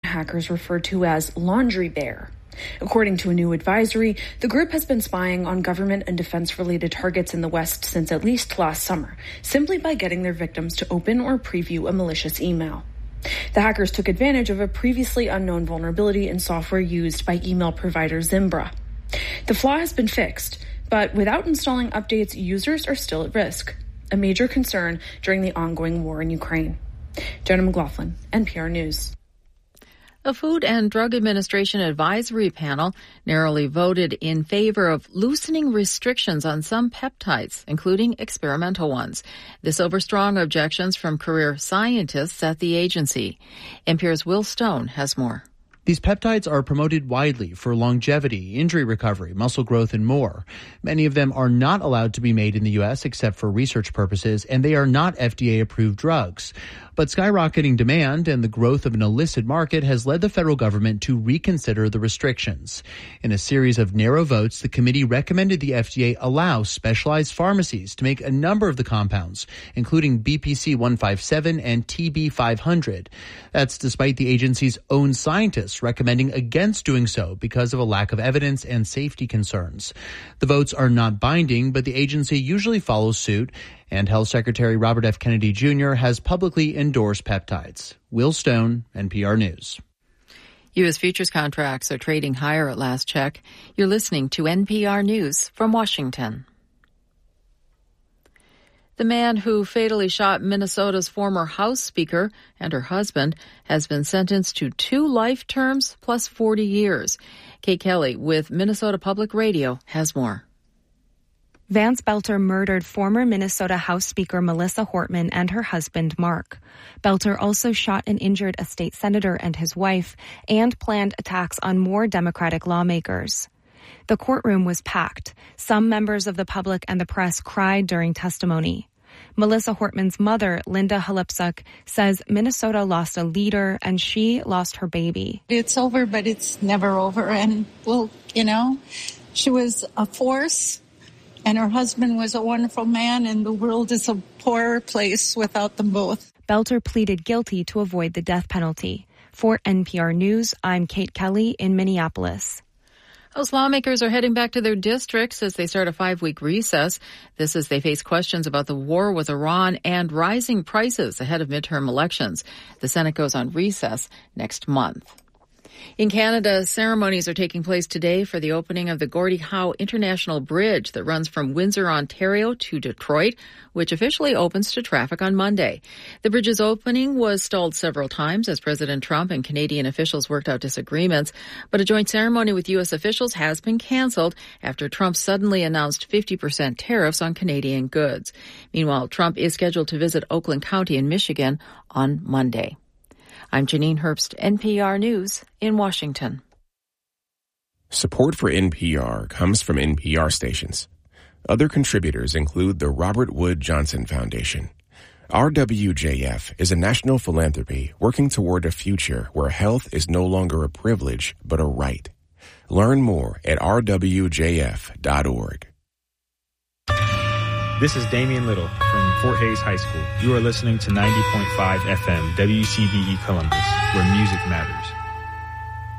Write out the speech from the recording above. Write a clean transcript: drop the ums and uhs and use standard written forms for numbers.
hackers refer to as Laundry Bear. According to a new advisory, the group has been spying on government and defense-related targets in the West since at least last summer, simply by getting their victims to open or preview a malicious email. The hackers took advantage of a previously unknown vulnerability in software used by email provider Zimbra. The flaw has been fixed, but without installing updates, users are still at risk, a major concern during the ongoing war in Ukraine. Jenna McLaughlin, NPR News. A Food and Drug Administration advisory panel narrowly voted in favor of loosening restrictions on some peptides, including experimental ones. This over strong objections from career scientists at the agency. NPR's Will Stone has more. These peptides are promoted widely for longevity, injury recovery, muscle growth, and more. Many of them are not allowed to be made in the U.S. except for research purposes, and they are not FDA-approved drugs. But skyrocketing demand and the growth of an illicit market has led the federal government to reconsider the restrictions. In a series of narrow votes, the committee recommended the FDA allow specialized pharmacies to make a number of the compounds, including BPC 157 and TB 500. That's despite the agency's own scientists recommending against doing so because of a lack of evidence and safety concerns. The votes are not binding, but the agency usually follows suit, and Health Secretary Robert F. Kennedy Jr. has publicly endorsed peptides. Will Stone, NPR News. U.S. futures contracts are trading higher at last check. You're listening to NPR News from Washington. The man who fatally shot Minnesota's former House Speaker and her husband has been sentenced to 2 life terms plus 40 years. Kate Kelly with Minnesota Public Radio has more. Vance Belter murdered former Minnesota House Speaker Melissa Hortman and her husband, Mark. Belter also shot and injured a state senator and his wife and planned attacks on more Democratic lawmakers. The courtroom was packed. Some members of the public and the press cried during testimony. Melissa Hortman's mother, Linda Halipsuk, says Minnesota lost a leader and she lost her baby. It's over, but it's never over. And, well, she was a force. And her husband was a wonderful man, and the world is a poorer place without them both. Belter pleaded guilty to avoid the death penalty. For NPR News, I'm Kate Kelly in Minneapolis. House lawmakers are heading back to their districts as they start a 5-week recess. This as they face questions about the war with Iran and rising prices ahead of midterm elections. The Senate goes on recess next month. In Canada, ceremonies are taking place today for the opening of the Gordie Howe International Bridge that runs from Windsor, Ontario to Detroit, which officially opens to traffic on Monday. The bridge's opening was stalled several times as President Trump and Canadian officials worked out disagreements, but a joint ceremony with U.S. officials has been canceled after Trump suddenly announced 50% tariffs on Canadian goods. Meanwhile, Trump is scheduled to visit Oakland County in Michigan on Monday. I'm Janine Herbst, NPR News in Washington. Support for NPR comes from NPR stations. Other contributors include the Robert Wood Johnson Foundation. RWJF is a national philanthropy working toward a future where health is no longer a privilege, but a right. Learn more at rwjf.org. This is Damian Little from Fort Hays High School. You are listening to 90.5 FM WCBE Columbus, where music matters.